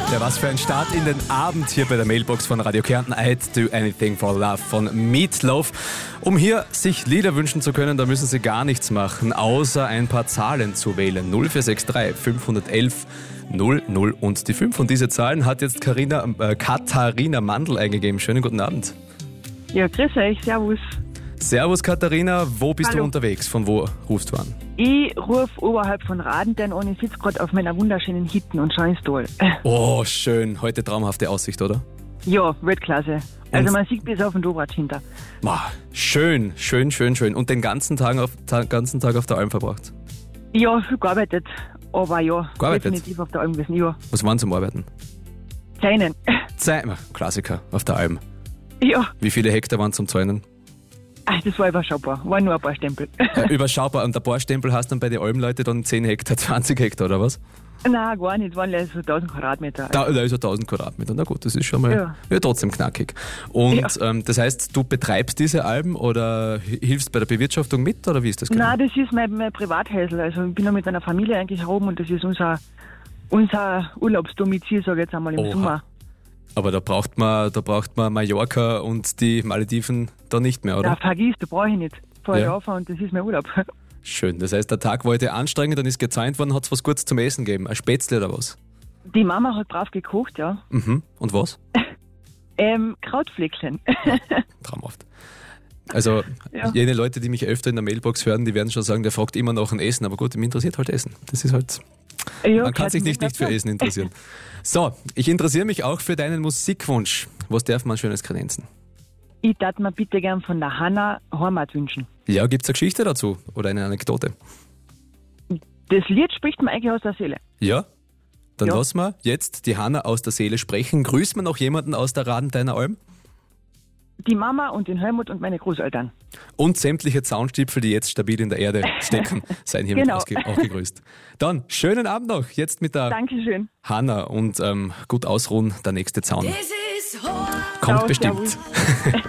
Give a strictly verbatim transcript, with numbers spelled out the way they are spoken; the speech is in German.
Ja, was für ein Start in den Abend hier bei der Mailbox von Radio Kärnten. I'd do anything for love von Meatloaf. Um hier sich Lieder wünschen zu können, da müssen Sie gar nichts machen, außer ein paar Zahlen zu wählen. null vier sechs drei fünf eins eins null null und die fünf. Und diese Zahlen hat jetzt Carina, äh, Katharina Mandl eingegeben. Schönen guten Abend. Ja, grüß euch, servus. Servus Katharina, wo bist Hallo. du unterwegs? Von wo rufst du an? Ich rufe oberhalb von Radendern an, ich sitze gerade auf meiner wunderschönen Hitten und schaue ins Tal. Oh, schön. Heute traumhafte Aussicht, oder? Ja, Weltklasse. Also Und- man sieht bis auf den Dobratsch hinter. Boah, schön, schön, schön, schön. Und den ganzen Tag auf, ta- ganzen Tag auf der Alm verbracht. Ja, viel gearbeitet, aber ja, Gearbeitet? definitiv auf der Alm gewesen. Ja, Was waren zum Arbeiten? Zähnen. Zeit, Klassiker, auf der Alm. Ja, Wie viele Hektar waren zum Zäunen? ach, das war überschaubar, waren nur ein paar Stempel. Äh, überschaubar. Und der Bohrstempel hast dann bei den Almleuten dann zehn Hektar, zwanzig Hektar oder was? Nein, gar nicht, waren so tausend Quadratmeter. Da, da ist ja tausend Quadratmeter. Na gut, das ist schon mal ja. Ja. trotzdem knackig. Und Ja. ähm, das heißt, du betreibst diese Alm oder hi- hilfst bei der Bewirtschaftung mit oder wie ist das genau? Nein, das ist mein, mein Privathäusl. Also ich bin noch mit meiner Familie eigentlich herum und das ist unser, unser Urlaubsdomizil, sage ich jetzt einmal im Oha. Sommer. Aber da braucht man, da braucht man Mallorca und die Malediven da nicht mehr, oder? Ja, vergiss, da brauche ich nicht. Fahr Ja. ich rauf und das ist mein Urlaub. Schön. Das heißt, der Tag war heute anstrengend, dann ist gezäunt worden, hat es was Gutes zum Essen gegeben. Ein Spätzle oder was? Die Mama hat brav gekocht, ja. Mhm. Und was? Ähm, Krautfleckchen. Traumhaft. Also, Ja. jene Leute, die mich öfter in der Mailbox hören, die werden schon sagen, der fragt immer nach ein Essen. Aber gut, mich interessiert halt Essen. Das ist halt, Ja, man kann gehört sich nicht, mit nicht für dazu. Essen interessieren. So, ich interessiere mich auch für deinen Musikwunsch. Was darf man Schönes kredenzen? Ich darf mir bitte gern von der Hanna Heimat wünschen. Ja, gibt es eine Geschichte dazu oder eine Anekdote? Das Lied spricht mir eigentlich aus der Seele. Ja? Dann Ja. lassen wir jetzt die Hanna aus der Seele sprechen. Grüßen wir noch jemanden aus der Raden deiner Alm? Die Mama und den Helmut und meine Großeltern. Und sämtliche Zaunstipfel, die jetzt stabil in der Erde stecken, seien hiermit Genau. ausge- auch gegrüßt. Dann, schönen Abend noch, jetzt mit der Dankeschön. Hanna und ähm, gut ausruhen, der nächste Zaun This is horror. kommt Ciao, bestimmt. servus.